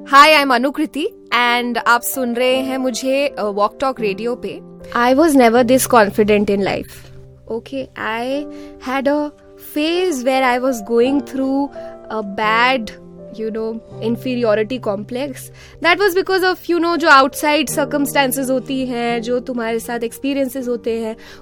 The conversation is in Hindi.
Hi, I am Anukriti and आप सुन रहे हैं मुझे वॉक टॉक रेडियो पे. I was never this confident in life. Okay, I had a phase where I was going through a bad, inferiority complex. That was because of, जो outside circumstances होती हैं, जो तुम्हारे साथ experiences होते हैं,